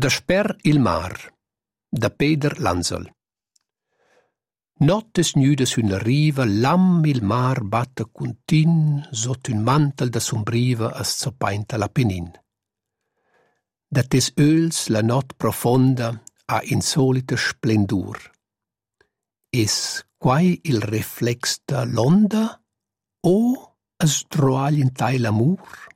Dasper il mar, da Peter Lanzel. Nottes nude sulla riva, l'am il mar batte continu sotto un mantel da sombriva a zoppainta l'Apennin. Da tes öls la not profonda ha insolita splendur. Es quai il reflex da l'onda o es droaglien tai l'amur?